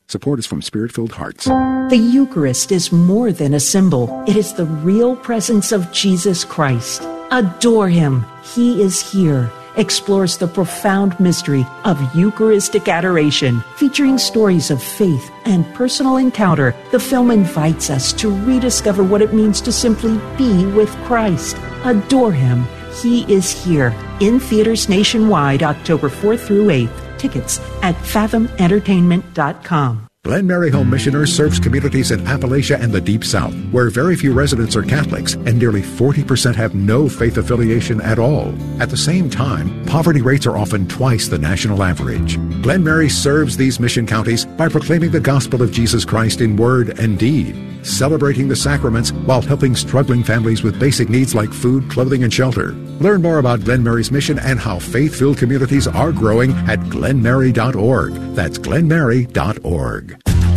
Support is from Spirit-Filled Hearts. The Eucharist is more than a symbol. It is the real presence of Jesus Christ. Adore Him. He is here. Explores the profound mystery of Eucharistic adoration, featuring stories of faith and personal encounter. The film invites us to rediscover what it means to simply be with Christ. Adore Him. He is here. In theaters nationwide, October 4th through 8th. Tickets at fathomentertainment.com. Glen Mary Home Missioners serves communities in Appalachia and the Deep South, where very few residents are Catholics and nearly 40% have no faith affiliation at all. At the same time, poverty rates are often twice the national average. Glen Mary serves these mission counties by proclaiming the gospel of Jesus Christ in word and deed, celebrating the sacraments while helping struggling families with basic needs like food, clothing, and shelter. Learn more about Glen Mary's mission and how faith-filled communities are growing at glenmary.org. That's glenmary.org.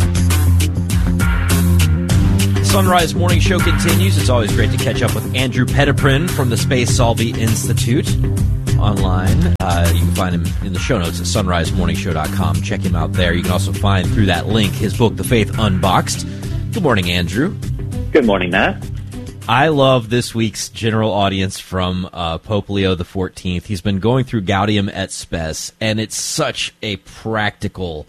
Sunrise Morning Show continues. It's always great to catch up with Andrew Petiprin from the Space Solvi Institute online. You can find him in the show notes at sunrisemorningshow.com. Check him out there. You can also find through that link his book, The Faith Unboxed. Good morning, Andrew. Good morning, Matt. I love this week's general audience from Pope Leo XIV. He's been going through Gaudium et Spes, and it's such a practical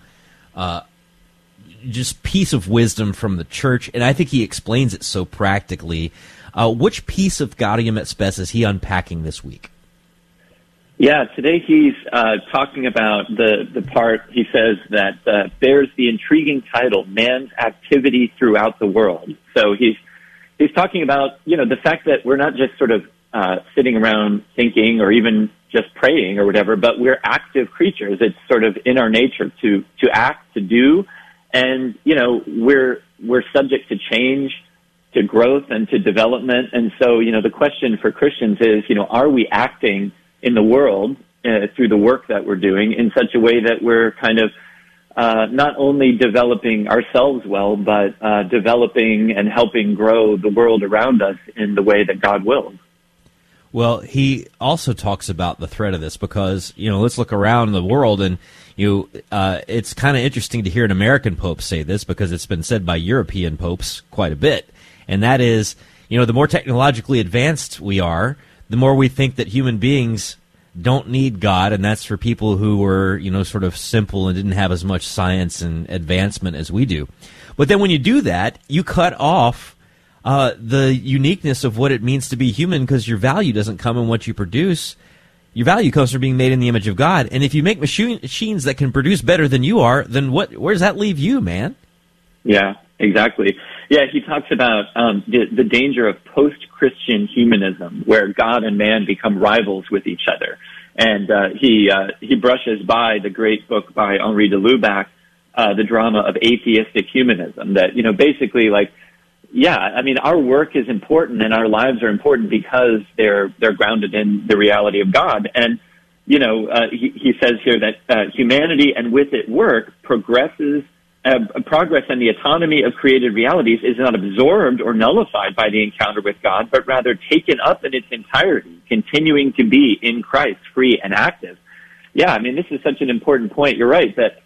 just piece of wisdom from the church, and I think he explains it so practically. Which piece of Gaudium et Spes is he unpacking this week? Yeah, today he's talking about the part, he says, that bears the intriguing title, Man's Activity Throughout the World. So he's talking about, the fact that we're not just sort of sitting around thinking or even just praying or whatever, but we're active creatures. It's sort of in our nature to act, to do, and, we're subject to change, to growth, and to development. And so, the question for Christians is, are we acting in the world through the work that we're doing in such a way that we're kind of not only developing ourselves well, but developing and helping grow the world around us in the way that God wills. Well, he also talks about the threat of this because, let's look around the world and it's kind of interesting to hear an American pope say this because it's been said by European popes quite a bit. And that is, the more technologically advanced we are, the more we think that human beings don't need God, and that's for people who were, sort of simple and didn't have as much science and advancement as we do. But then when you do that, you cut off the uniqueness of what it means to be human because your value doesn't come in what you produce. Your value comes from being made in the image of God. And if you make machines that can produce better than you are, then where does that leave you, man? Yeah, exactly. Yeah, he talks about the danger of post-Christian humanism, where God and man become rivals with each other. And he brushes by the great book by Henri de Lubac, The Drama of Atheistic Humanism, that, basically, our work is important and our lives are important because they're grounded in the reality of God. And, he says here that humanity and with it work progresses. Progress and the autonomy of created realities is not absorbed or nullified by the encounter with God, but rather taken up in its entirety, continuing to be in Christ, free and active. Yeah, this is such an important point. You're right that,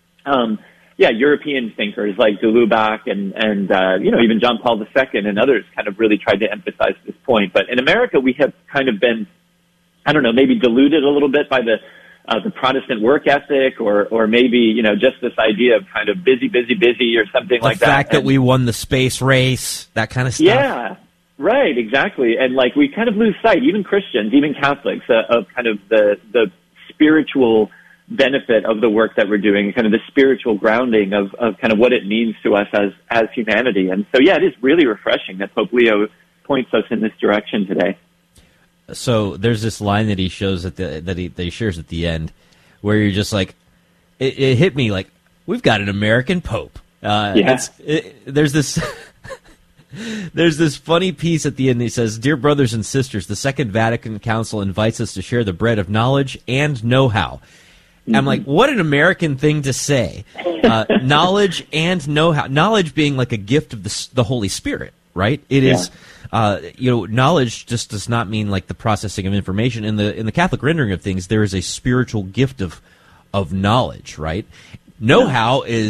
European thinkers like de Lubac and even John Paul II and others kind of really tried to emphasize this point. But in America, we have kind of been, maybe diluted a little bit by the Protestant work ethic or maybe, just this idea of kind of busy or something like that. The fact that we won the space race, that kind of stuff. Yeah, right, exactly. And we kind of lose sight, even Christians, even Catholics, of kind of the spiritual benefit of the work that we're doing, kind of the spiritual grounding of kind of what it means to us as humanity. And so, yeah, it is really refreshing that Pope Leo points us in this direction today. So there's this line that he shows that he shares at the end, where you're just like, it hit me like we've got an American pope. There's this there's this funny piece at the end. He says, "Dear brothers and sisters, the Second Vatican Council invites us to share the bread of knowledge and know-how." Mm-hmm. I'm like, what an American thing to say! Knowledge and know-how. Knowledge being like a gift of the Holy Spirit, right? It is. Knowledge just does not mean like the processing of information. In the Catholic rendering of things, there is a spiritual gift of knowledge, right? Know-how is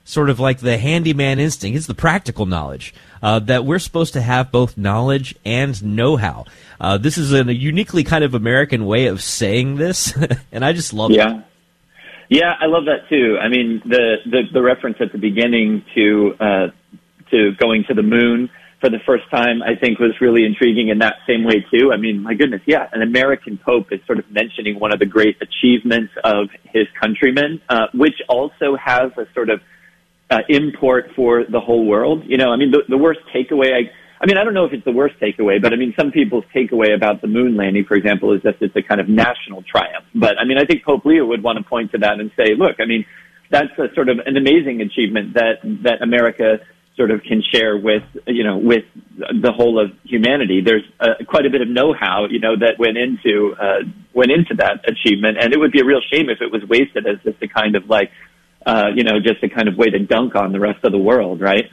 sort of like the handyman instinct. It's the practical knowledge that we're supposed to have both knowledge and know-how. This is a uniquely kind of American way of saying this, and I just love it. Yeah, I love that too. I mean, the reference at the beginning to going to the moon for the first time, I think, was really intriguing in that same way too. I mean, my goodness, yeah, an American pope is sort of mentioning one of the great achievements of his countrymen, which also has a sort of import for the whole world. You know, I mean, the worst takeaway, I mean, I don't know if it's the worst takeaway, but I mean, some people's takeaway about the moon landing, for example, is that it's a kind of national triumph. But I mean, I think Pope Leo would want to point to that and say, look, I mean, that's a sort of an amazing achievement that America sort of can share with, you know, with the whole of humanity. There's quite a bit of know-how, you know, that went into that achievement, and it would be a real shame if it was wasted as just a kind of like, you know, just a kind of way to dunk on the rest of the world, right?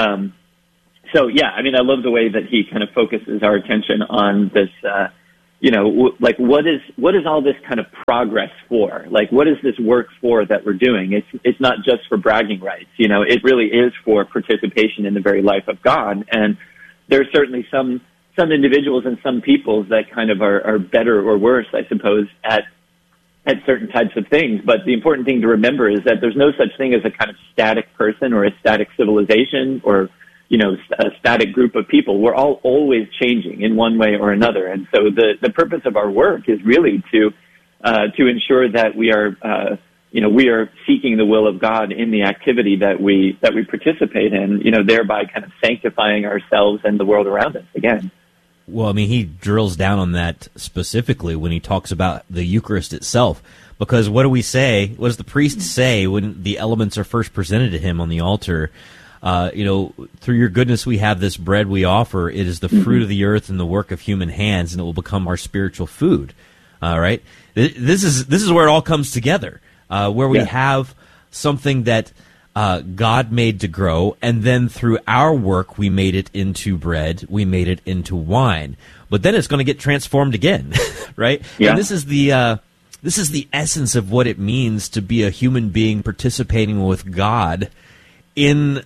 So yeah, I mean, I love the way that he kind of focuses our attention on this, you know, like what is all this kind of progress for? Like, what is this work for that we're doing? It's not just for bragging rights, you know, it really is for participation in the very life of God. And there's certainly some individuals and some peoples that kind of are better or worse, I suppose, at certain types of things. But the important thing to remember is that there's no such thing as a kind of static person or a static civilization or, you know, a static group of people. We're all always changing in one way or another. And so the purpose of our work is really to ensure that we are, you know, we are seeking the will of God in the activity that we participate in, you know, thereby kind of sanctifying ourselves and the world around us again. Well, I mean, he drills down on that specifically when he talks about the Eucharist itself, because what do we say? What does the priest say when the elements are first presented to him on the altar? You know, through your goodness we have this bread we offer. It is the fruit of the earth and the work of human hands, and it will become our spiritual food. Right? This is where it all comes together, where we have something that God made to grow, and then through our work we made it into bread, we made it into wine. But then it's going to get transformed again, right? Yeah. And this is the essence of what it means to be a human being participating with God in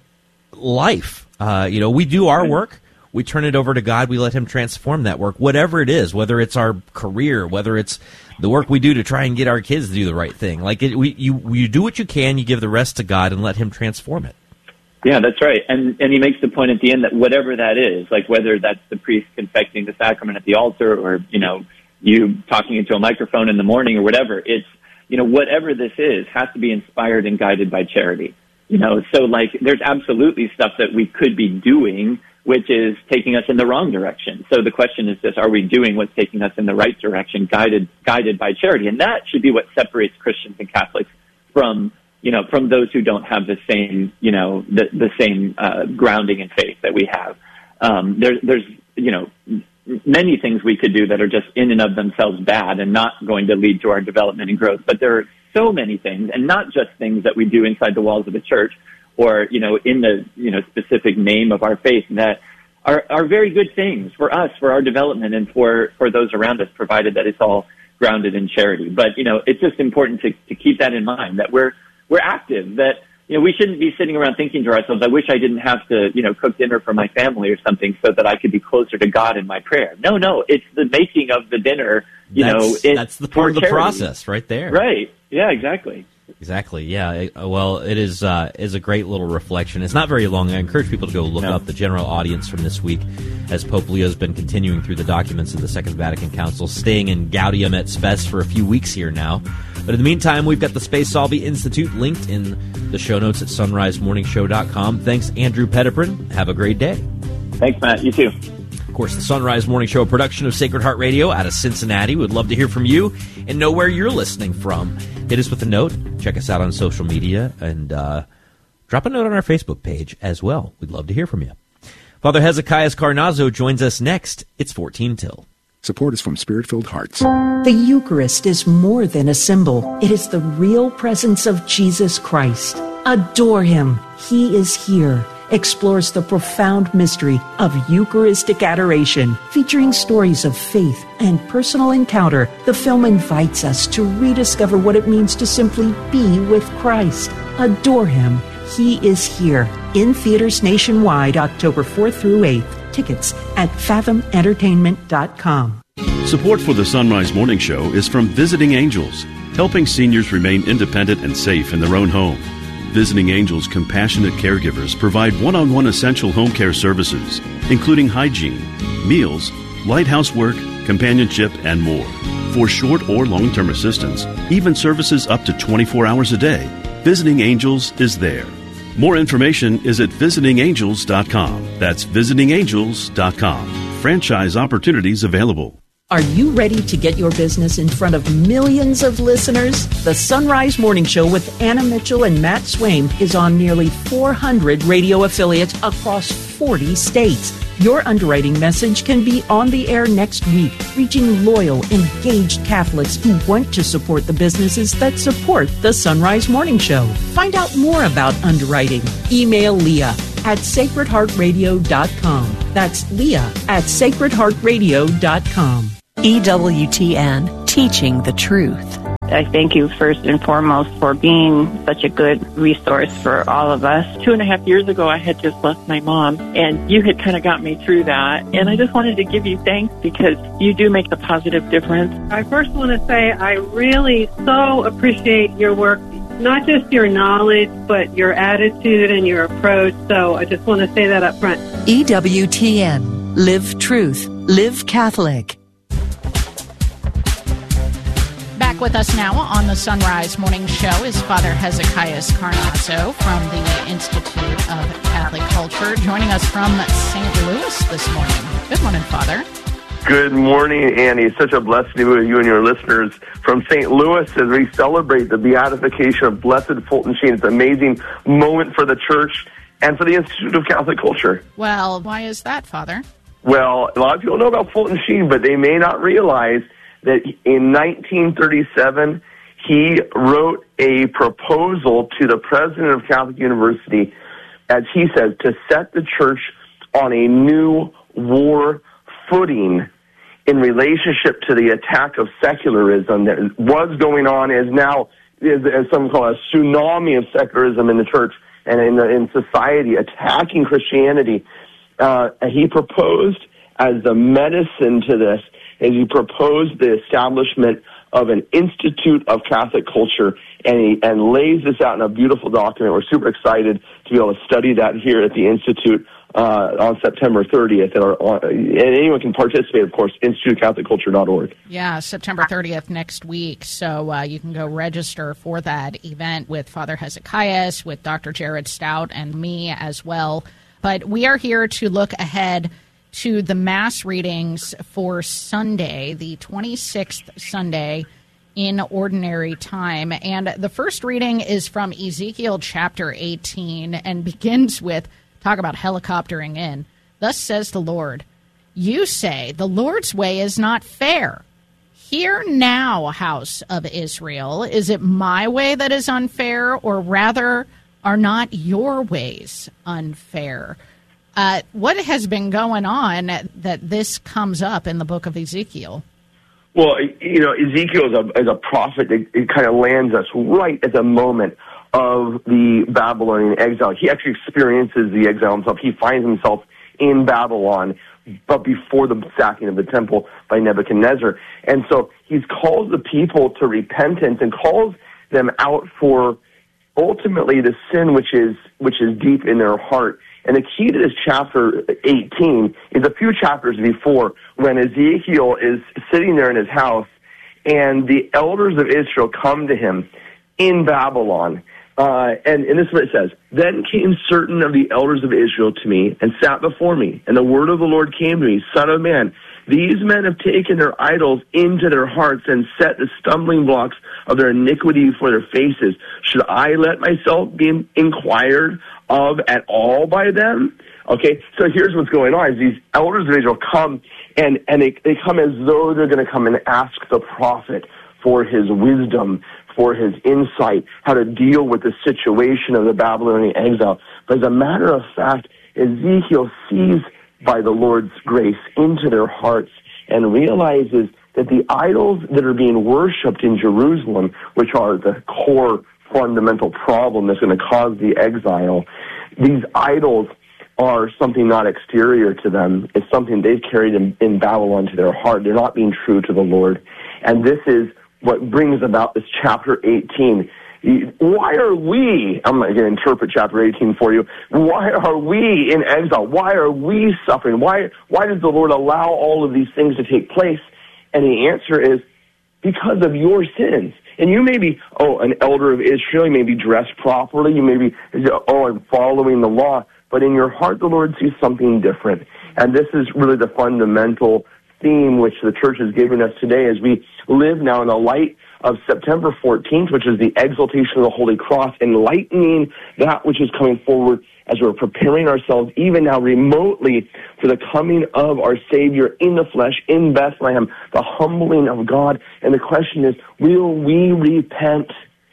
life. You know, we do our work, we turn it over to God, we let him transform that work, whatever it is, whether it's our career, whether it's the work we do to try and get our kids to do the right thing. Like, you do what you can, you give the rest to God and let him transform it. Yeah, that's right. And he makes the point at the end that whatever that is, like whether that's the priest confecting the sacrament at the altar or, you know, you talking into a microphone in the morning or whatever, it's, you know, whatever this is has to be inspired and guided by charity. You know, so like there's absolutely stuff that we could be doing which is taking us in the wrong direction. So the question is just, are we doing what's taking us in the right direction, guided by charity? And that should be what separates Christians and Catholics from, you know, from those who don't have the same, you know, the same grounding in faith that we have. There's, you know, many things we could do that are just in and of themselves bad and not going to lead to our development and growth. But there are so many things, and not just things that we do inside the walls of a church or, you know, in the, you know, specific name of our faith that are very good things for us, for our development, and for those around us, provided that it's all grounded in charity. But, you know, it's just important to keep that in mind, that we're active, that, you know, we shouldn't be sitting around thinking to ourselves, I wish I didn't have to, you know, cook dinner for my family or something so that I could be closer to God in my prayer. No, it's the making of the dinner, that's the part of the process right there. Right. Yeah, exactly. Exactly. Yeah. Well, it is a great little reflection. It's not very long. I encourage people to go look up the general audience from this week, as Pope Leo's been continuing through the documents of the Second Vatican Council, staying in Gaudium et Spes for a few weeks here now. But in the meantime, we've got the Spe Salvi Institute linked in the show notes at sunrisemorningshow.com. Thanks, Andrew Petiprin. Have a great day. Thanks, Matt. You too. Of course, the Sunrise Morning Show, a production of Sacred Heart Radio out of Cincinnati. We'd love to hear from you and know where you're listening from. Hit us with a note. Check us out on social media, and drop a note on our Facebook page as well. We'd love to hear from you. Father Hezekiah Carnazzo joins us next. It's 14 till. Support is from Spirit-Filled Hearts. The Eucharist is more than a symbol. It is the real presence of Jesus Christ. Adore him. He is here. Explores the profound mystery of Eucharistic adoration. Featuring stories of faith and personal encounter, the film invites us to rediscover what it means to simply be with Christ. Adore him. He is here. In theaters nationwide, October 4th through 8th. Tickets at fathomentertainment.com. Support for the Sunrise Morning Show is from Visiting Angels, helping seniors remain independent and safe in their own home. Visiting Angels compassionate caregivers provide one-on-one essential home care services, including hygiene, meals, light housework, companionship, and more. For short or long-term assistance, even services up to 24 hours a day, Visiting Angels is there. More information is at visitingangels.com. That's visitingangels.com. Franchise opportunities available. Are you ready to get your business in front of millions of listeners? The Sunrise Morning Show with Anna Mitchell and Matt Swain is on nearly 400 radio affiliates across 40 states. Your underwriting message can be on the air next week, reaching loyal, engaged Catholics who want to support the businesses that support the Sunrise Morning Show. Find out more about underwriting. Email Leah at sacredheartradio.com. That's Leah at sacredheartradio.com. EWTN, teaching the truth. I thank you first and foremost for being such a good resource for all of us. 2.5 years ago, I had just lost my mom, and you had kind of got me through that. And I just wanted to give you thanks because you do make a positive difference. I first want to say I really so appreciate your work, not just your knowledge, but your attitude and your approach. So I just want to say that up front. EWTN, live truth, live Catholic. Back with us now on the Sunrise Morning Show is Father Hezekiah Carnazzo from the Institute of Catholic Culture, joining us from St. Louis this morning. Good morning, Father. Good morning, Annie. It's such a blessing to be with you and your listeners from St. Louis as we celebrate the beatification of Blessed Fulton Sheen. It's an amazing moment for the Church and for the Institute of Catholic Culture. Well, why is that, Father? Well, a lot of people know about Fulton Sheen, but they may not realize that in 1937, he wrote a proposal to the president of Catholic University, as he says, to set the Church on a new war footing in relationship to the attack of secularism that was going on, as now, as some call a tsunami of secularism in the Church and in society, attacking Christianity. He proposed as the medicine to this, as he proposed the establishment of an Institute of Catholic Culture, and lays this out in a beautiful document. We're super excited to be able to study that here at the Institute on September 30th. And anyone can participate, of course, institutecatholicculture.org. Yeah, September 30th next week. So you can go register for that event with Father Hezekiah, with Dr. Jared Stout, and me as well. But we are here to look ahead to the Mass readings for Sunday, the 26th Sunday in Ordinary Time. And the first reading is from Ezekiel chapter 18 and begins with, talk about helicoptering in. Thus says the Lord, you say, the Lord's way is not fair. Hear now, house of Israel, is it my way that is unfair, or rather are not your ways unfair? What has been going on that this comes up in the book of Ezekiel? Well, you know, Ezekiel is a prophet that it kind of lands us right at the moment of the Babylonian exile. He actually experiences the exile himself. He finds himself in Babylon, but before the sacking of the temple by Nebuchadnezzar. And so he's called the people to repentance and calls them out for ultimately the sin which is deep in their heart. And the key to this chapter 18 is a few chapters before, when Ezekiel is sitting there in his house and the elders of Israel come to him in Babylon. And this is what it says. Then came certain of the elders of Israel to me and sat before me. And the word of the Lord came to me, Son of man, these men have taken their idols into their hearts and set the stumbling blocks of their iniquity before their faces. Should I let myself be inquired of at all by them? Okay, so here's what's going on. Is these elders of Israel come, and they come as though they're going to come and ask the prophet for his wisdom, for his insight, how to deal with the situation of the Babylonian exile. But as a matter of fact, Ezekiel sees by the Lord's grace into their hearts and realizes that the idols that are being worshipped in Jerusalem, which are the core fundamental problem that's going to cause the exile. These idols are something not exterior to them. It's something they've carried in Babylon to their heart. They're not being true to the Lord. And this is what brings about this chapter 18. Why are we, I'm going to interpret chapter 18 for you, why are we in exile? Why are we suffering? Why does the Lord allow all of these things to take place? And the answer is because of your sins. And you may be, an elder of Israel, you may be dressed properly, you may be, I'm following the law, but in your heart the Lord sees something different. And this is really the fundamental theme which the church has given us today as we live now in the light of September 14th, which is the exaltation of the Holy Cross, enlightening that which is coming forward as we're preparing ourselves even now remotely for the coming of our Savior in the flesh in Bethlehem, the humbling of God. And the question is, will we repent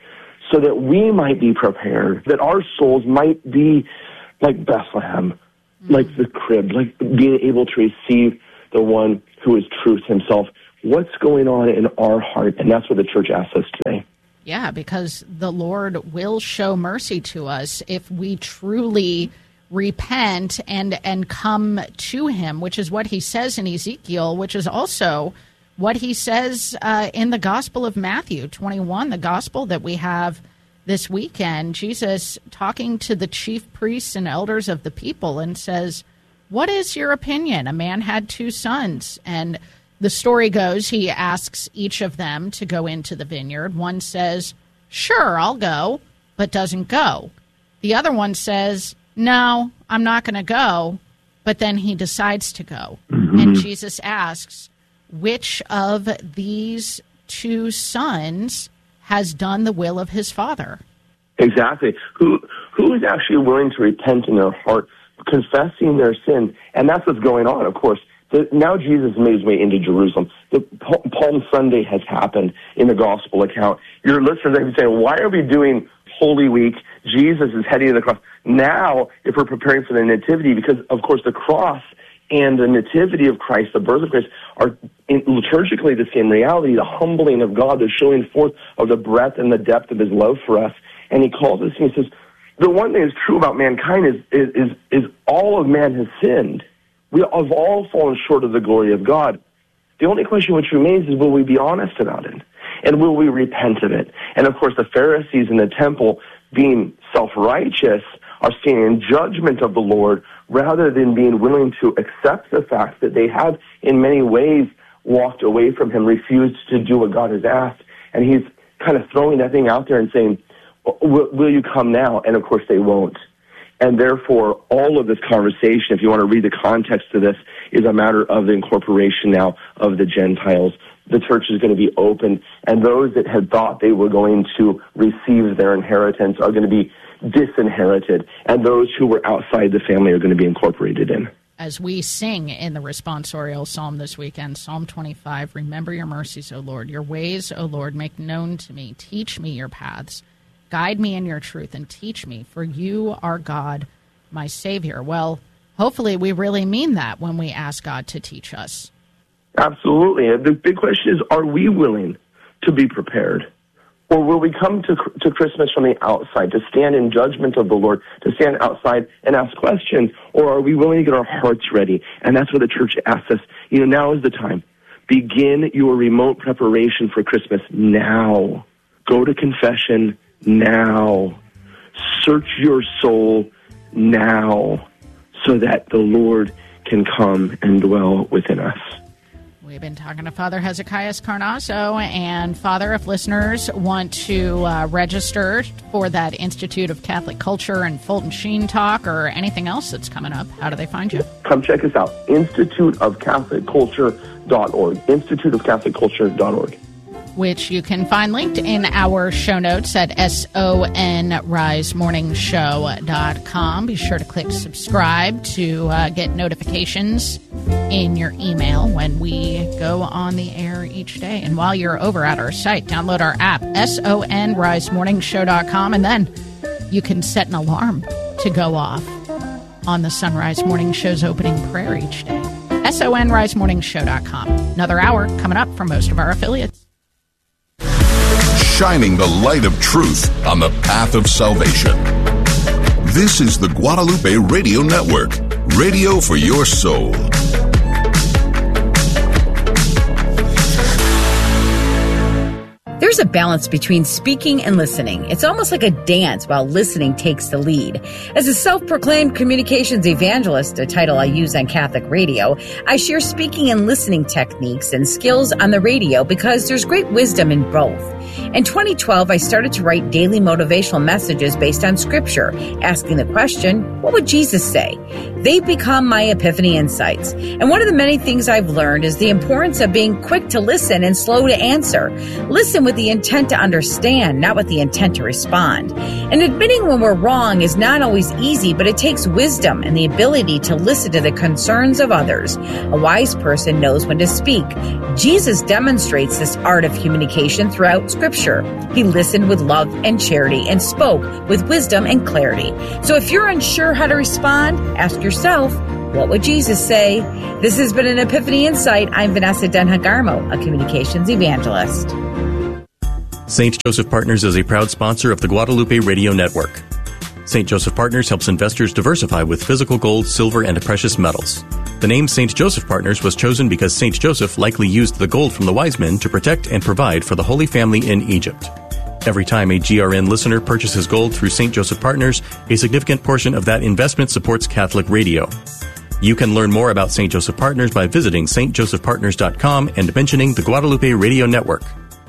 so that we might be prepared, that our souls might be like Bethlehem, like the crib, like being able to receive the one who is truth himself? What's going on in our heart? And that's what the church asks us today. Yeah, because the Lord will show mercy to us if we truly repent and come to him, which is what he says in Ezekiel, which is also what he says in the Gospel of Matthew 21, the gospel that we have this weekend. Jesus talking to the chief priests and elders of the people and says, "What is your opinion? A man had 2 sons, and the story goes, he asks each of them to go into the vineyard. One says, 'Sure, I'll go,' but doesn't go. The other one says, 'No, I'm not going to go,' but then he decides to go." Mm-hmm. And Jesus asks, which of these 2 sons has done the will of his Father? Exactly. Who is actually willing to repent in their heart, confessing their sin? And that's what's going on, of course. Now Jesus made his way into Jerusalem. The Palm Sunday has happened in the gospel account. Your listeners may be saying, why are we doing Holy Week? Jesus is heading to the cross. Now, if we're preparing for the Nativity, because, of course, the cross and the Nativity of Christ, the birth of Christ, are liturgically the same reality, the humbling of God, the showing forth of the breadth and the depth of his love for us. And he calls us and he says, the one thing that's true about mankind is all of man has sinned. We have all fallen short of the glory of God. The only question which remains is, will we be honest about it? And will we repent of it? And, of course, the Pharisees in the temple, being self-righteous, are standing in judgment of the Lord rather than being willing to accept the fact that they have, in many ways, walked away from him, refused to do what God has asked. And he's kind of throwing that thing out there and saying, will you come now? And, of course, they won't. And therefore, all of this conversation, if you want to read the context of this, is a matter of the incorporation now of the Gentiles. The church is going to be open, and those that had thought they were going to receive their inheritance are going to be disinherited, and those who were outside the family are going to be incorporated in. As we sing in the responsorial psalm this weekend, Psalm 25, remember your mercies, O Lord, your ways, O Lord, make known to me. Teach me your paths. Guide me in your truth and teach me, for you are God, my Savior. Well, hopefully we really mean that when we ask God to teach us. Absolutely. The big question is, are we willing to be prepared? Or will we come to Christmas from the outside, to stand in judgment of the Lord, to stand outside and ask questions? Or are we willing to get our hearts ready? And that's what the church asks us. Now is the time. Begin your remote preparation for Christmas now. Go to confession now. Search your soul now so that the Lord can come and dwell within us. We've been talking to Father Hezekiah Carnasso. And, Father, if listeners want to register for that Institute of Catholic Culture and Fulton Sheen talk or anything else that's coming up, how do they find you? Come check us out, instituteofcatholicculture.org, instituteofcatholicculture.org. Which you can find linked in our show notes at sonrisemorningshow.com. Be sure to click subscribe to get notifications in your email when we go on the air each day. And while you're over at our site, download our app, sonrisemorningshow.com, and then you can set an alarm to go off on the Sunrise Morning Show's opening prayer each day. sonrisemorningshow.com. Another hour coming up from most of our affiliates. shining the light of truth on the path of salvation. This is the Guadalupe Radio Network, radio for your soul. There's a balance between speaking and listening. It's almost like a dance while listening takes the lead. As a self-proclaimed communications evangelist, a title I use on Catholic radio, I share speaking and listening techniques and skills on the radio because there's great wisdom in both. In 2012, I started to write daily motivational messages based on Scripture, asking the question, what would Jesus say? They've become my epiphany insights. And one of the many things I've learned is the importance of being quick to listen and slow to answer. Listen with the intent to understand, not with the intent to respond. And admitting when we're wrong is not always easy, but it takes wisdom and the ability to listen to the concerns of others. A wise person knows when to speak. Jesus demonstrates this art of communication throughout Scripture. He listened with love and charity and spoke with wisdom and clarity. So if you're unsure how to respond, ask yourself, what would Jesus say? This has been an Epiphany Insight. I'm Vanessa Denhagarmo, a communications evangelist. St. Joseph Partners is a proud sponsor of the Guadalupe Radio Network. St. Joseph Partners helps investors diversify with physical gold, silver, and precious metals. The name St. Joseph Partners was chosen because St. Joseph likely used the gold from the wise men to protect and provide for the Holy Family in Egypt. Every time a GRN listener purchases gold through St. Joseph Partners, a significant portion of that investment supports Catholic radio. You can learn more about St. Joseph Partners by visiting stjosephpartners.com and mentioning the Guadalupe Radio Network.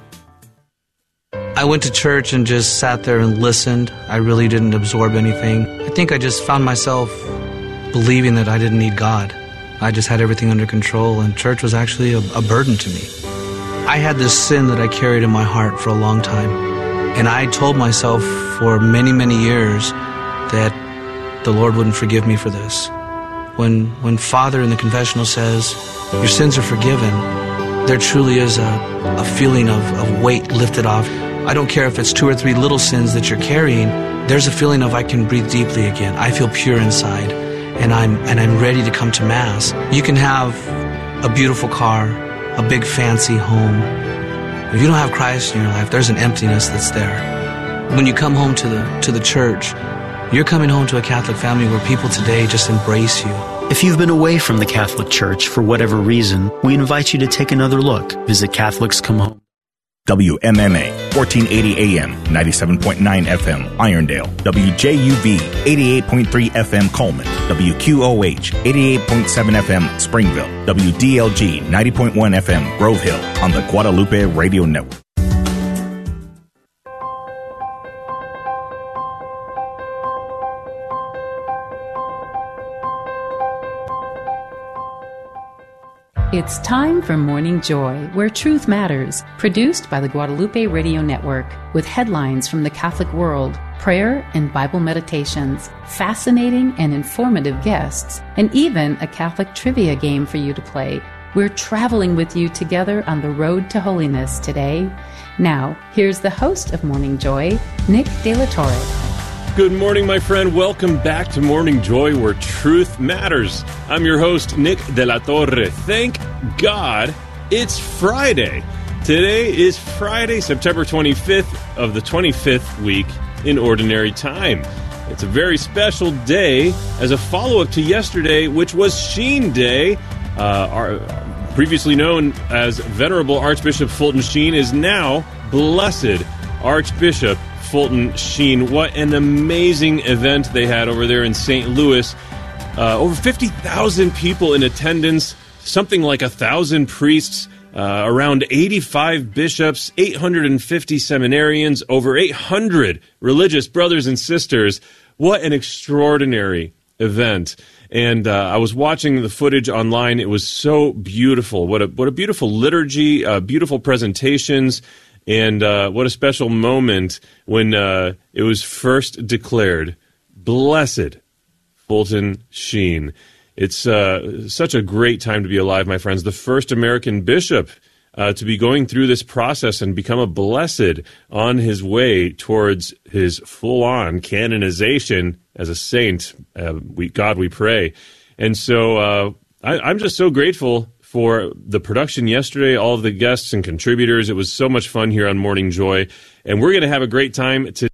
I went to church and just sat there and listened. I really didn't absorb anything. I think I just found myself believing that I didn't need God. I just had everything under control, and church was actually a burden to me. I had this sin that I carried in my heart for a long time, and I told myself for many, many years that the Lord wouldn't forgive me for this. When Father in the confessional says, your sins are forgiven, there truly is a feeling of weight lifted off. I don't care if it's 2 or 3 little sins that you're carrying, there's a feeling of I can breathe deeply again. I feel pure inside. And I'm ready to come to Mass. You can have a beautiful car, a big fancy home. If you don't have Christ in your life, there's an emptiness that's there. When you come home to the church, you're coming home to a Catholic family where people today just embrace you. If you've been away from the Catholic Church for whatever reason, we invite you to take another look. Visit Catholics Come Home. WMMA, 1480 AM, 97.9 FM, Irondale. WJUV, 88.3 FM, Coleman. WQOH, 88.7 FM, Springville. WDLG, 90.1 FM, Grove Hill, on the Guadalupe Radio Network. It's time for Morning Joy, where truth matters, produced by the Guadalupe Radio Network, with headlines from the Catholic world, prayer and Bible meditations, fascinating and informative guests, and even a Catholic trivia game for you to play. We're traveling with you together on the road to holiness today. Now, here's the host of Morning Joy, Nick De La Torre. Good morning, my friend. Welcome back to Morning Joy, where truth matters. I'm your host, Nick De La Torre. Thank God it's Friday. Today is Friday, September 25th of the 25th week in Ordinary Time. It's a very special day as a follow-up to yesterday, which was Sheen Day. Previously known as Venerable Archbishop Fulton Sheen is now Blessed Archbishop Fulton Sheen. What an amazing event they had over there in St. Louis. Over 50,000 people in attendance, something like 1,000 priests, around 85 bishops, 850 seminarians, over 800 religious brothers and sisters. What an extraordinary event. And I was watching the footage online. It was so beautiful. What a beautiful liturgy, beautiful presentations. And what a special moment when it was first declared, Blessed Fulton Sheen. It's such a great time to be alive, my friends. The first American bishop to be going through this process and become a blessed on his way towards his full-on canonization as a saint. God, we pray. And so I'm just so grateful for the production yesterday, all of the guests and contributors. It was so much fun here on Morning Joy, and we're going to have a great time today.